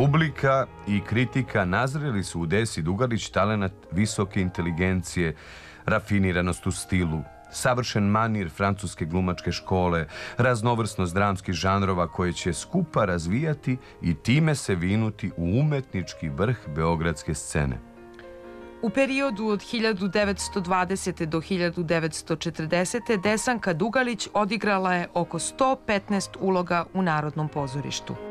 Publika i kritika nazreli su u Desi Dugalić talenat visoke inteligencije, rafiniranost u stilu, savršen manir francuske glumačke škole, raznovrsnost dramskih žanrova koje će skupa razvijati i time se vinuti u umetnički vrh beogradske scene. U periodu od 1920. do 1940. Desanka Dugalić odigrala je oko 115 uloga u Narodnom pozorištu.